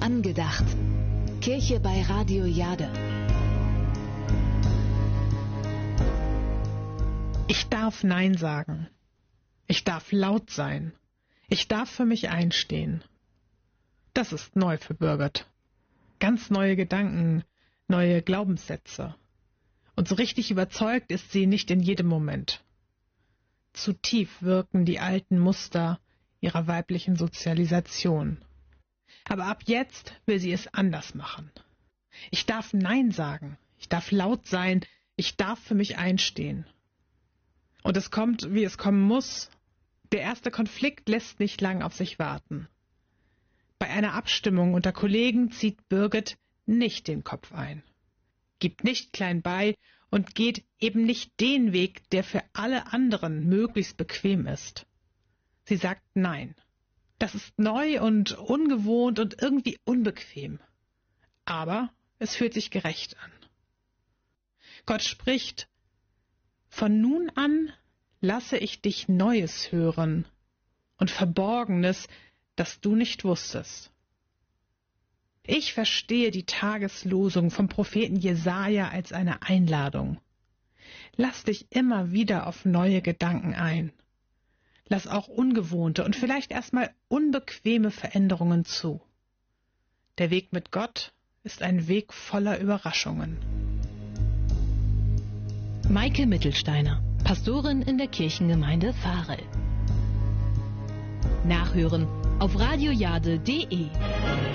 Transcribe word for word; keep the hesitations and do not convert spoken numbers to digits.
Angedacht. Kirche bei Radio Jade. Ich darf Nein sagen. Ich darf laut sein. Ich darf für mich einstehen. Das ist neu für Birgit. Ganz neue Gedanken, neue Glaubenssätze. Und so richtig überzeugt ist sie nicht in jedem Moment. Zu tief wirken die alten Muster ihrer weiblichen Sozialisation. Aber ab jetzt will sie es anders machen. Ich darf Nein sagen. Ich darf laut sein. Ich darf für mich einstehen. Und es kommt, wie es kommen muss. Der erste Konflikt lässt nicht lang auf sich warten. Bei einer Abstimmung unter Kollegen zieht Birgit nicht den Kopf ein, gibt nicht klein bei und geht eben nicht den Weg, der für alle anderen möglichst bequem ist. Sie sagt Nein. Das ist neu und ungewohnt und irgendwie unbequem. Aber es fühlt sich gerecht an. Gott spricht: Von nun an lasse ich dich Neues hören und Verborgenes, das du nicht wusstest. Ich verstehe die Tageslosung vom Propheten Jesaja als eine Einladung. Lass dich immer wieder auf neue Gedanken ein. Lass auch ungewohnte und vielleicht erstmal unbequeme Veränderungen zu. Der Weg mit Gott ist ein Weg voller Überraschungen. Maike Mittelsteiner, Pastorin in der Kirchengemeinde Varel. Nachhören auf radiojade punkt de.